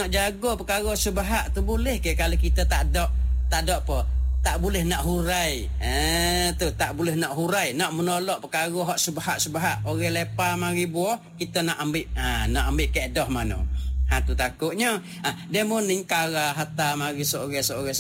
nak jaga perkara syubhat tu boleh ke kalau kita tak ada apa, tak boleh nak hurai. Tu tak boleh nak hurai, nak menolak perkara hak syubhat. Orang lepas mari buah, kita nak ambil kaedah mana? Tu takutnya. Demo ni kara hatta mari seorang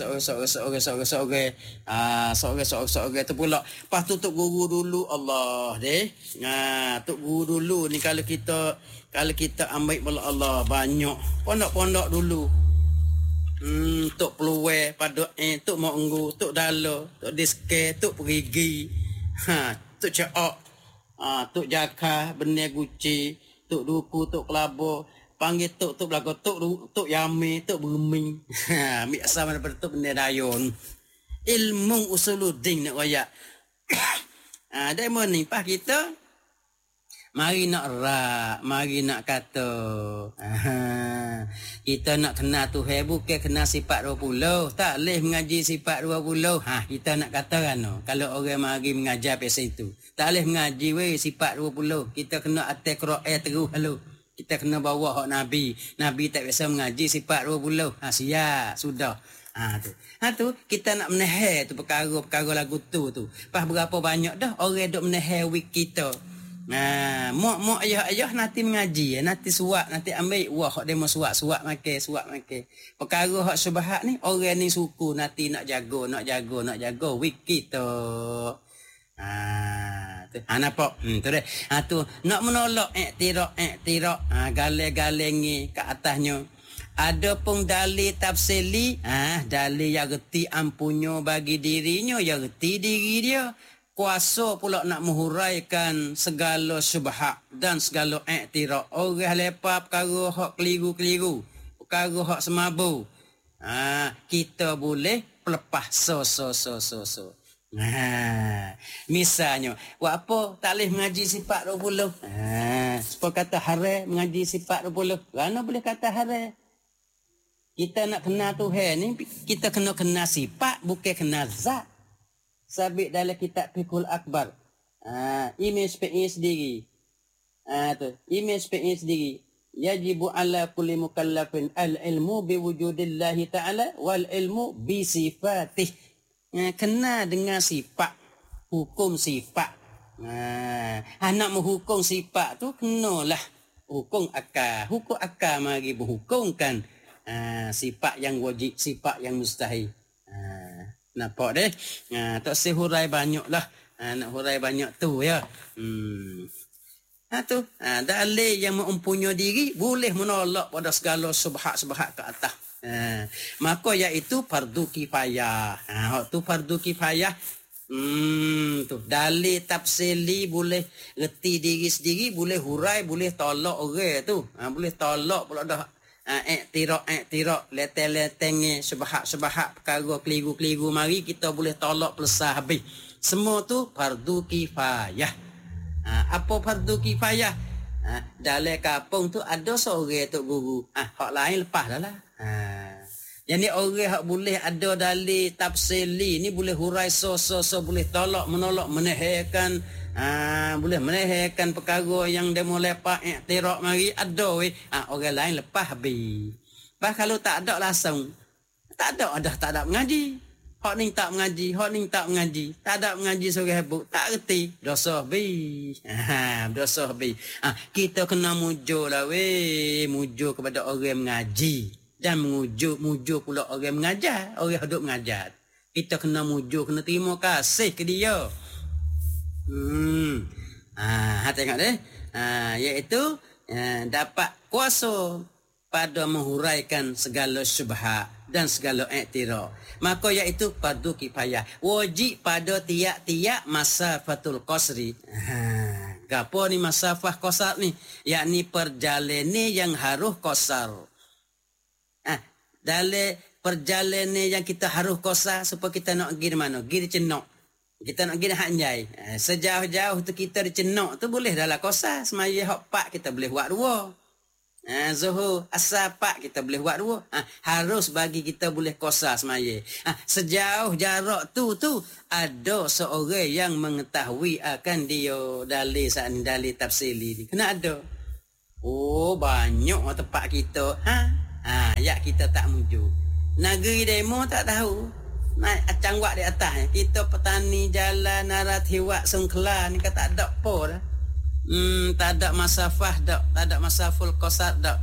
tu pula. Lepas tu tok guru dulu Allah deh. Tok guru dulu ni kalau kita ambil bola Allah banyak. Pondok-pondok dulu. Tok peluai pada tok monggu, tok dalo, tok diske, tok perigi. Tok caok. Tok jaka, benih guci, tok duku, tok kelabo. Panggil tok belaka tok yami, tok berming. Biasa mana pada tok benih dayon. Ilmu usuluddin nak royak. Demo ni pas kita mari nak rak, mari nak kata. Kita nak kenal Tuhan bukan kenal sifat 20. Tak boleh mengaji sifat 20. Kita nak kata kan. Kalau orang mari mengajar pasal itu. Tak boleh mengaji sifat 20. Kita kena atas Quran terus halo. Kita kena bawa hak Nabi. Nabi tak biasa mengaji sifat 20. Siap, sudah. Tu kita nak menahai tu perkara lagu tu. Pas berapa banyak dah orang duk menahai week kita. Mak ayah nanti mengaji, nanti suak, nanti ambil wah dia mau suak makan. Perkara hak syubhat ni orang ni suku nanti nak jaga week kita. Nampak? Tu dah. Tu nak menolak iktiraf. Galeng-galengi ke atasnya. Ada pun dalil tafsili, dalil yang reti ampunyo bagi dirinya, yang reti diri dia. Kuasa pula nak menghuraikan segala syubhat dan segala iktiraf. Orang lepas perkara hak keliru-keliru, perkara hak semabu. Kita boleh pelepas so. Misalnya, buat apa tak boleh mengaji sifat 20? Supaya kata haram mengaji sifat 20. Kerana boleh kata haram. Kita nak kenal Tuhan ni, kita kena kenal sifat, bukan kenal zat. Sabit dalam kitab Fiqhul Akbar. Image PI sendiri. Image PI sendiri. Yajibu ala kulli mukallafin al-ilmu biwujudillahi ta'ala wal ilmu bi sifatih. Kena dengan sifat, hukum sifat. Nak menghukum sifat tu kenalah hukum akal. Hukum akal mari berhukumkan sifat yang wajib, sifat yang mustahil. Nampak deh? Tak sehurai banyak lah. Nak hurai banyak tu ya. Tu dalil yang mempunyai diri boleh menolak pada segala subhat ke atas. Maka iaitu fardu kifayah. Tu fardu kifayah. Tu dalil tafsili boleh reti diri sendiri, boleh hurai, boleh tolak orang tu. Boleh tolak pula dah iktiraf leteng subhat perkara keliru mari kita boleh tolak pelesah habis. Semua tu fardu kifayah. Apa fardu kifayah? Dalam kampung tu ada seorang tok guru. Hak lain lepas dah lah. Jadi orang hak boleh ada dalil tafsili ni boleh hurai so boleh tolak menolak menehkan. Boleh menehkan perkara yang demo lepas iktiraf mari ada orang lain lepas habis. Pas kalau tak ada langsung. Tak ada mengaji. Hak ni tak mengaji. Tak ada mengaji seorang habuk. Tak reti. Dosa habis. Dosa habis. Kita kena mujur lah mujur kepada orang mengaji. Dan mujur pula orang mengajar. Orang hidup mengajar. Kita kena mujur, kena terima kasih ke dia. Tengok deh. Iaitu dapat kuasa pada menghuraikan segala syubhat dan segala iktiraf. Maka iaitu fardu kifayah. Wajib pada tiap-tiap masafatul qasri. Gapo ni masafah qasar ni? Yakni perjalanan yang harus qasar. Dalam perjalanan yang kita harus qasar supaya kita nak pergi di mana? Pergi di Cenok. Kita nak pergi hak Anjai. Sejauh-jauh tu kita di Cenok tu boleh dalam qasar. Semaya hak 4 kita boleh buat 2. Zuhur asar 4 kita boleh buat 2. Harus bagi kita boleh qasar semaya. Sejauh jarak tu ada seorang yang mengetahui akan dia dalil tafsili ni. Kena ada. Oh banyak tempat kita. Ya kita tak muju. Negeri demo tak tahu. Naik acang wak di atas. Kita petani jalan narat hiwak sungkela ni kata tak ada apa dah. Tak ada masafah dak, tak ada masaful qasad dak.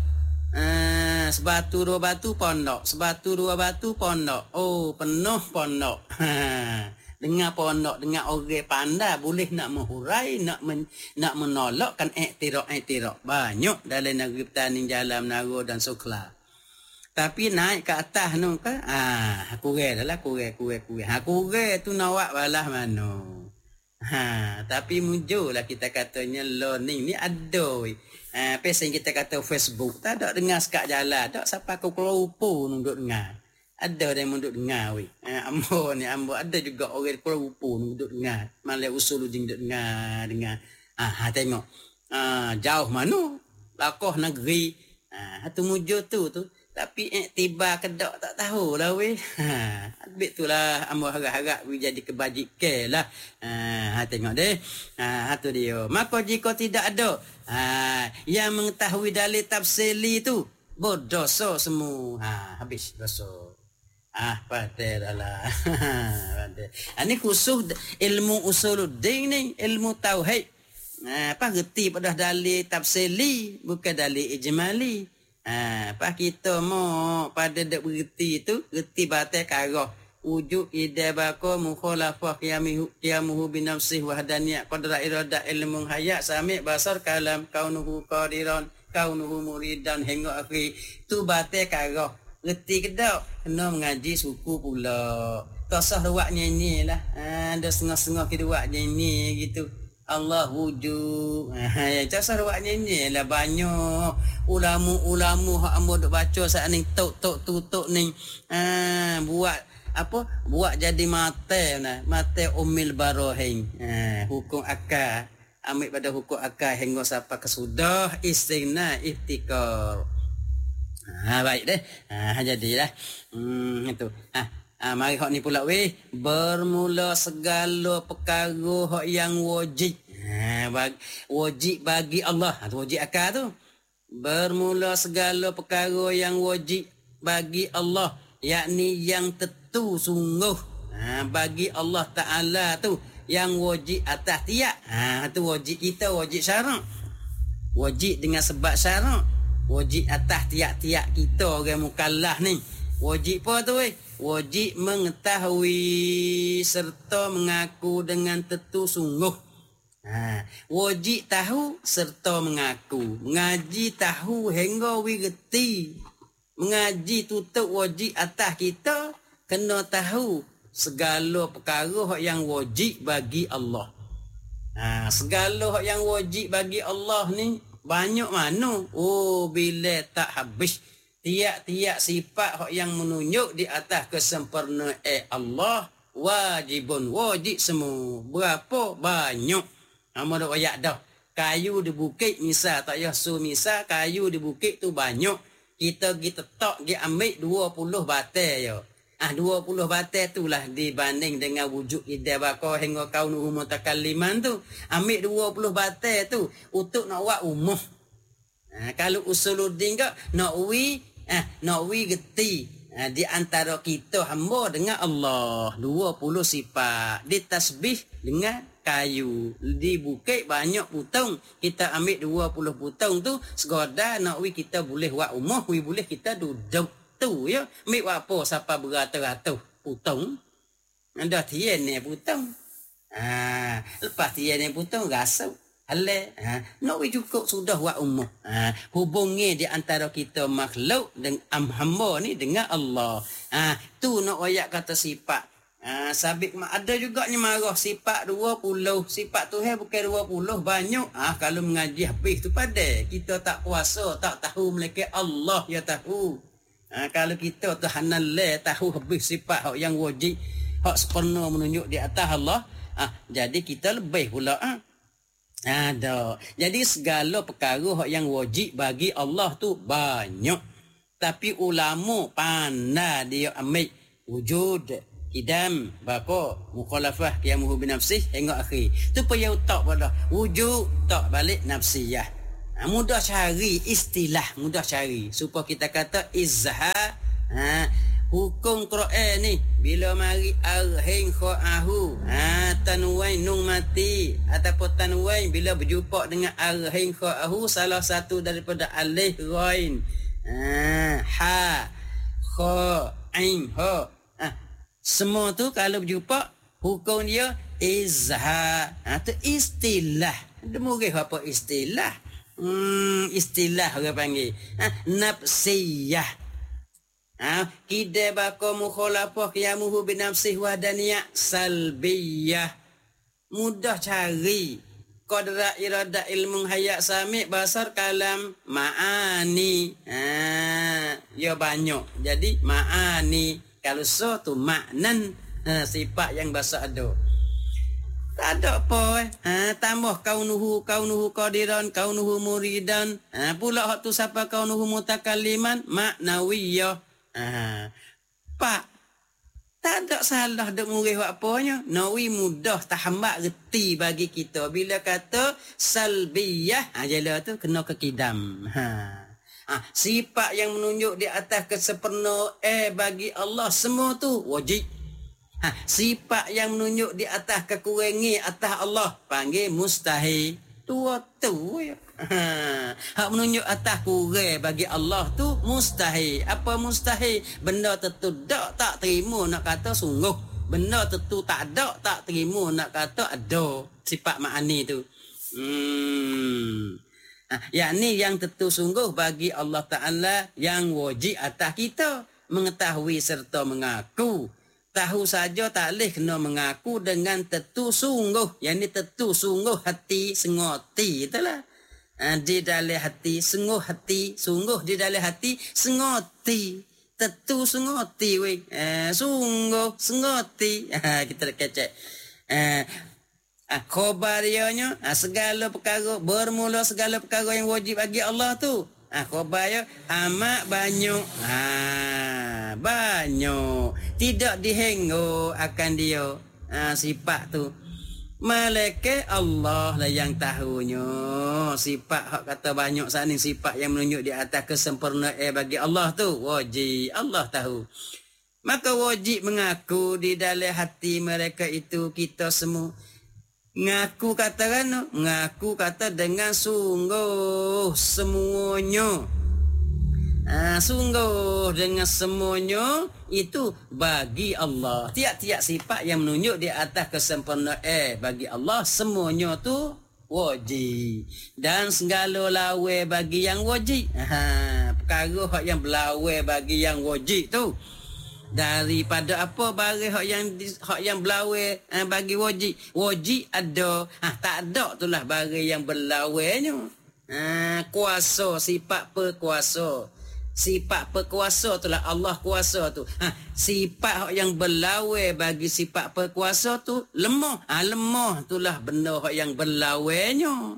Sebatu dua batu pondok, sebatu dua batu pondok. Oh, penuh pondok. Dengar pondok, dengar orang pandai boleh nak menghurai, nak menolak kan iktiraf. Banyak dalam negeri petani jalan Menara dan Songkla. Tapi naik ke atas tu kan, kurang dah lah, kurang. Kurang tu nawak balah mana. Tapi muncul lah kita katanya learning ni ada. Pesen kita kata Facebook tak ada dengar sekat jalan, tak siapa kau kelupu duduk dengar. Ada yang duduk dengar weh. Ambo ada juga orang kelupu duduk dengar. Malai Usuluddin duduk dengar. Tengok. Jauh mana lakoh negeri. Tu muncul tu. Tapi tiba kedak tak tahu lah weh. Habis tu lah ambo harap-harap jadi kebajikan lah. Tengok deh. Tu dia. Maka jika tidak ada yang mengetahui dalil tafsili tu berdosa semua. Habis dosa. Padahal lah. Ini khusus ilmu usuluddin ni, ilmu tauhid. Reti pada dalil tafsili bukan dalil ijmali. Kita mau pada dak bereti tu, reti batal karah. Wujud idabako mukhalafah qiyamuhu binafsih wahdaniyah qadra iradah ilmu hayat sami' basar kalam kaunuhu qadiran kaunuhu muridan hingga akhir tu batal karah. Reti kedak kena mengaji suku pula. Tasah ruak nyanyi lah. Ada setengah-setengah kita ruak nyanyi gitu. Allah wujud. Tasah ruak nyanyi lah banyak. Ulama-ulama hak ambo duk baca saat ni tok ni. Buat jadi mate Ummil Barohin. Hukum akal. Ambil pada hukum akal hingga sampai kesudah istigna iftikar. Baik deh. Jadilah. Itu. Mari hak ni pula weh. Bermula segala perkara hak yang wajib. Wajib bagi Allah. Tu wajib akal tu. Bermula segala perkara yang wajib bagi Allah. Yakni yang tentu sungguh. Bagi Allah Ta'ala tu. Yang wajib atas tiap. Tu wajib kita, wajib syarak. Wajib dengan sebab syarak. Wajib atas tiap-tiap kita orang mukallaf ni. Wajib apa tu weh? Wajib mengetahui serta mengaku dengan tentu sungguh. Wajib tahu serta mengaku. Mengaji tahu hingga wirti. Mengaji tutup wajib atas kita. Kena tahu segala perkara yang wajib bagi Allah. Segala yang wajib bagi Allah ni banyak mana? Bila tak habis. Tiap-tiap sifat yang menunjuk di atas kesempurnaan Allah wajibun, wajib semua. Berapa? Banyak. Nama dak wayak dah. Kayu di bukit misal tak payah misal kayu di bukit tu banyak. Kita tak ambil 20 batal je. 20 batal tu lah dibanding dengan wujud idabaqah hingga kaunuhu mutakalliman tu. Ambil 20 batal tu untuk nak buat umuh. Kalau Usuluddin ke nak geti di antara kita hamba dengan Allah 20 sifat ditasbih dengan kayu di bukit banyak putong kita ambil 20 putong tu segoda nak kita boleh buat umuh boleh kita duduk tu ya ambil buat apa siapa beratus-ratus putong ada tian ni putong lepas tian ni putong rasau halal nak cukup sudah buat umuh hubungi di antara kita makhluk dengan hamba ni dengan Allah tu nak wayak kata sifat sabik ada juga ni marah sifat 20 sifat Tuhan bukan 20 banyak kalau mengaji habis tu pada kita tak puasa tak tahu melainkan Allah ya tahu kalau kita tahanan le tahu habis sifat yang wajib hak sempurna menunjuk di atas Allah jadi kita lebih pula ada. Jadi segala perkara yang wajib bagi Allah tu banyak. Tapi ulama pandai dia ambil wujud, idam, baqa, mukhalafah, qiyamuhu binafsih hingga akhir. Tu payah tak pada wujud tak balik nafsiyah. Mudah cari istilah, mudah cari supaya kita kata izhar. Hukum Quran ni bila mari arhin kha'ahu, tanwain nun mati ataupun tanwain bila berjumpa dengan arhin kha'ahu salah satu daripada alif ghain, ha, kha, ain, ha, semua tu kalau berjumpa hukum dia izhar. Tu istilah. Demurih apa istilah? Istilah orang panggil nafsiyah. Kidai bako mukhalafah qiyamuhu binafsih wahdaniyah salbiyah. Mudah cari qadra irada ilmu hayat sami basar kalam ma'ani. Ya banyak. Jadi ma'ani kalau so tu maknan, sifat yang bahasa ada. Tak ada apa tambah kaunuhu qadiran kaunuhu muridan. Pula hak tu siapa kaunuhu mutakalliman maknawiyah. Pak, tak ada salah dek murih apanya. Nawi mudah tahammak reti bagi kita bila kata salbiyah, jela tu kena ke kidam. Sifat yang menunjuk di atas kesempurnaan bagi Allah semua tu wajib. Sifat yang menunjuk di atas kekurangan atas Allah panggil mustahil. Tua tu ya. Hak menunjuk atas kurang bagi Allah tu mustahil. Apa mustahil? Benda tentu tak terima nak kata sungguh. Benda tentu tak ada tak terima nak kata ada. Sifat ma'ani tu. Yakni yang tentu sungguh bagi Allah Ta'ala yang wajib atas kita mengetahui serta mengaku. Tahu saja tak boleh kena mengaku dengan tentu sungguh. Yang ni tentu sungguh hati sengoti itulah. Di dalam hati sungguh di dalam hati sengoti. Tentu sengoti weh. Sungguh sengoti. Kita kecek. Khabarianya segala perkara bermula segala perkara yang wajib bagi Allah tu. Khabarnya amat banyak. Banyak. Tidak dihengok akan dia. Sifat tu. Malaikat Allah lah yang tahunya. Sifat hak kata banyak saat ni sifat yang menunjuk di atas kesempurnaan bagi Allah tu. Wajib. Allah tahu. Maka wajib mengaku di dalam hati mereka itu kita semua. Ngaku kata kan? Ngaku kata dengan sungguh semuanya. Sungguh dengan semuanya itu bagi Allah. Tiap-tiap sifat yang menunjuk di atas kesempurnaan bagi Allah semuanya tu wajib. Dan segala lawe bagi yang wajib. Perkara yang berlawe bagi yang wajib tu. Daripada apa barang hak yang berlawe bagi wajib. Wajib ada. Tak ada itulah barang yang berlawenya. Kuasa, sifat perkuasa. Sifat perkuasa itulah Allah kuasa tu. Sifat yang berlawe bagi sifat perkuasa tu lemah. Lemah itulah benda yang berlawenya.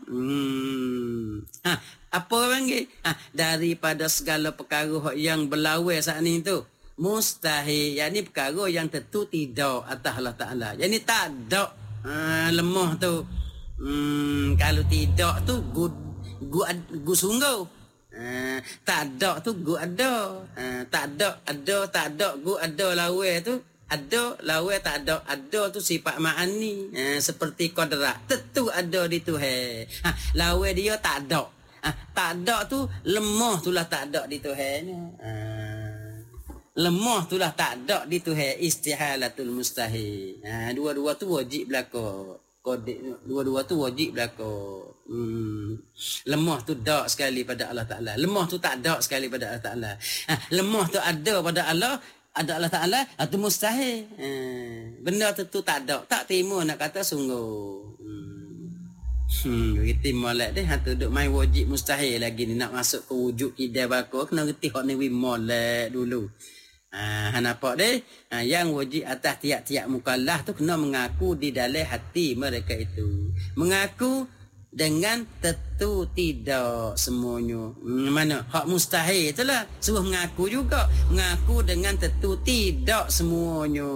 Apa panggil? Daripada segala perkara yang berlawe saat ni tu. Mustahil. Yang ni perkara yang tentu tidak atas Allah Ta'ala. Yang ni tak ada. Lemah tu. Kalau tidak tu gu sungguh. Tak ada tu gu ada. Tak ada gu ada lawe tu. Ada lawe tak ada. Ada tu sifat ma'ani. Seperti kodrak. Tentu ada di Tuhan. Lawe dia tak ada. Tak ada tu lemah tulah tak ada di Tuhan. Lemah itulah tak ada di Tuhan. Istihalatul mustahil. Dua-dua tu wajib berlaku. Dua-dua tu wajib berlaku. Lemah tu tak sekali pada Allah Ta'ala. Lemah tu tak ada sekali pada Allah Ta'ala. Lemah tu ada pada Allah. Ada Allah Ta'ala. Itu mustahil. Benda tu tak ada. Tak terima nak kata sungguh. Kita molek deh. Tu duk main wajib mustahil lagi ni. Nak masuk ke wujud kidai bakar. Kena reti hak ni molek dulu. Nampak deh. Yang wajib atas tiap-tiap mukallaf tu kena mengaku di dalam hati mereka itu. Mengaku dengan tentu tidak semuanya. Mana? Hak mustahil itulah. Suruh mengaku juga. Mengaku dengan tentu tidak semuanya.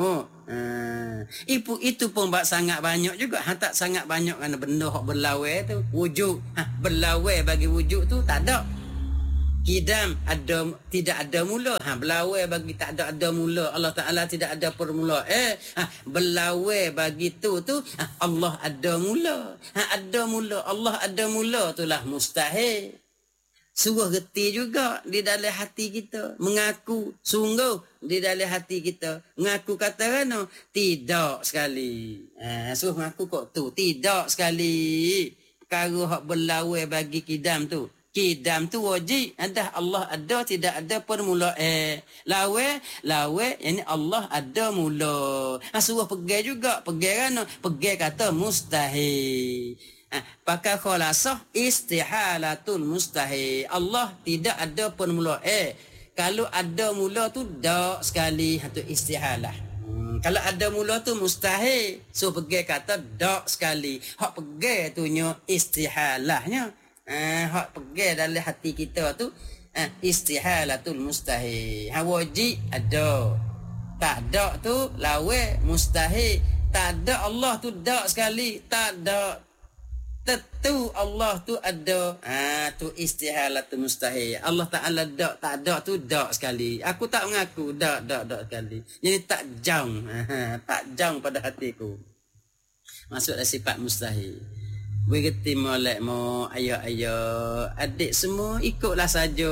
Itu pun sangat banyak juga. Tak sangat banyak kerana benda hak berlawai tu. Wujud. Berlawai bagi wujud tu tak ada. Kidam tidak ada mula. Berlawai bagi tak ada mula. Allah Ta'ala tidak ada permula. Berlawai bagi tu Allah ada mula. Ada mula. Allah ada mula itulah mustahil. Suruh reti juga di dalam hati kita. Mengaku sungguh di dalam hati kita. Mengaku kata kan? Tidak sekali. Suruh mengaku kok tu. Tidak sekali. Perkara hak berlawai bagi kidam tu. Kidam tu wajib. Allah ada, tidak ada permula. Lawe, yani Allah ada mula. Suruh pergi juga. Pergi kan? Pergi kata mustahil. Pakai khalasah istihalatul mustahil. Allah tidak ada permula. Kalau ada mula tu dak sekali. Itu istihalah. Kalau ada mula tu mustahil. So pergi kata dak sekali. Hak pergi tu nya istihalahnya. Hak pergi dalam hati kita tu istihalatul mustahil. Wajib ada. Tak ada tu lawe mustahil. Tak ada Allah tu dak sekali. Tak ada. Tentu Allah tu ada. Tu istihalatul mustahil. Allah Ta'ala dak, tak ada tu dak sekali. Aku tak mengaku dak sekali. Jadi tak jang. Tak jang pada hatiku. Maksudnya sifat mustahil. Bergerti molek mo ayah-ayah adik semua ikutlah saja.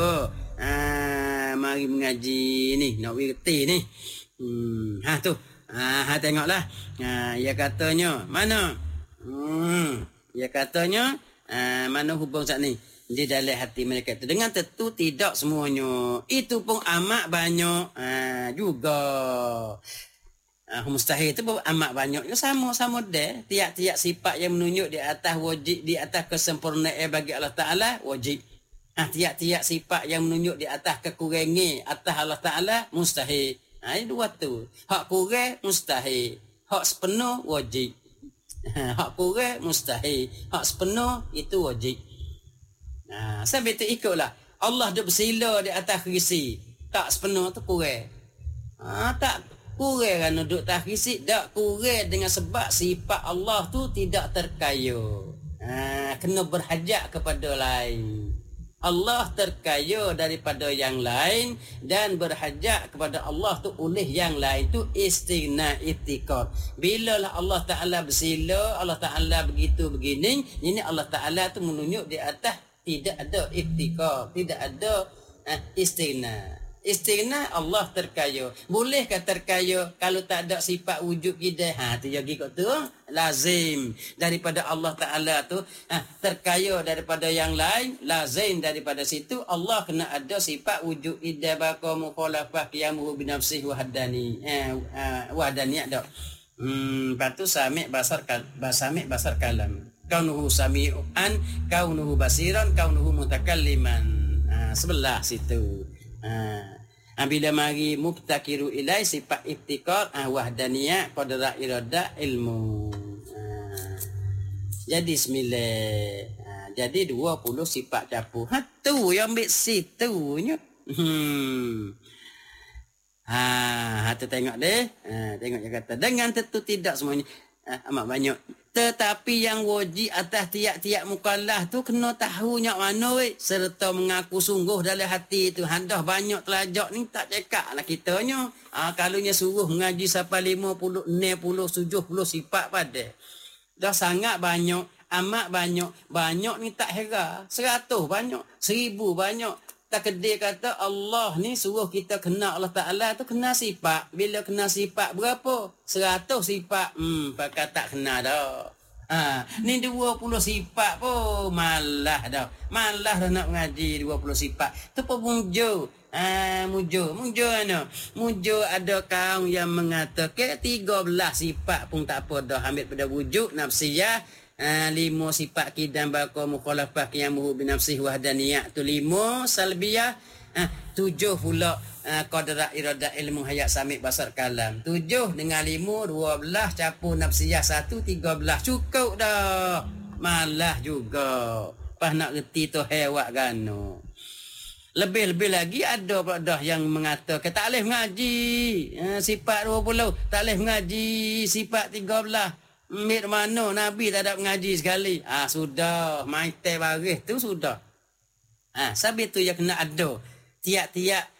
Mari mengaji ni, nak bergerti ni. Tu. Tengoklah. Ia katanya mana? Ia katanya mana hubung saat ni di dalam hati mereka itu dengan tentu tidak semuanya. Itu pun amat banyak juga. Mustahil itu amat banyak. Sama-sama dia. Tiap-tiap sifat yang menunjuk di atas wajib, di atas kesempurnaan bagi Allah Ta'ala, wajib. Tiap-tiap sifat yang menunjuk di atas kekurangan atas Allah Ta'ala, mustahil. Ini dua tu. Hak kurang, mustahil. Hak sepenuh, wajib. Hak kurang, mustahil. Hak sepenuh, itu wajib. Sampai itu ikutlah. Allah dia bersila di atas kursi. Tak sepenuh tu kurang. Tak kurang kan duduk tahkisi, tak kurang dengan sebab sifat Allah tu tidak terkaya. Kena berhajat kepada lain. Allah terkaya daripada yang lain dan berhajat kepada Allah tu oleh yang lain tu istighna iftikar. Bila lah Allah Ta'ala bersila, Allah Ta'ala begitu begini, ini Allah Ta'ala tu menunjuk di atas tidak ada iftikar, tidak ada istighna. Istighna Allah terkaya. Bolehkah terkaya kalau tak ada sifat wujud kita? Tu jadi kau tu lazim daripada Allah Ta'ala tu terkaya daripada yang lain, lazim daripada situ Allah kena ada sifat wujud idza baqa mukhalafah qiyamuhu binafsihi wahdaniyah dak. Lepas tu sami' basar kalam. Kaunuhu sami'an, kaunuhu basiran, kaunuhu mutakalliman. Sebelah situ. Bila mari mubtakiru ilai sifat iftikar wahdaniyah qadra irada ilmu. Jadi 9. Jadi 20 sifat dapur. Tu yang ambil situnya. Tu tengok deh. Tengok dia kata dengan tentu tidak semuanya. Amat banyak. Tetapi yang wajib atas tiap-tiap mukallaf tu kena tahu nyak mana serta mengaku sungguh dalam hati tu. Dah banyak telajak ni tak cekak lah kitanya. Kalaunya suruh mengaji sampai 50, 60, 70 sifat pada. Dah sangat banyak, amat banyak. Banyak ni tak heran. 100 banyak, 1000 banyak. Tak kedai kata Allah ni suruh kita kenal Allah Ta'ala tu kena sifat. Bila kena sifat berapa? 100 sifat. Pakai tak kena dah. Ni 20 sifat pun malah dah. Malah dah nak mengaji 20 sifat. Tu pun mujur. Mujur mana? Mujur ada kaum yang mengatakan 13 sifat pun tak apa dah. Ambil pada wujud nafsiyah. 5 sifat kidam baqa mukhalafah qiyamuhu binafsihi wahdaniyah tu 5 salbiyah. 7 pula qadra irada ilmu hayat sami' basar kalam. 7 dengan 5 12 campur nafsiyah 1 13 cukup dah. malah juga. Pas nak reti tu hewak gano. Lebih-lebih lagi ada pula dah yang mengatakan tak boleh mengaji sifat 20, tak boleh mengaji sifat 13. Mit mana Nabi tak ada mengaji sekali. Sudah, main teh baris tu sudah. Sebab tu yang kena ada. Tiap-tiap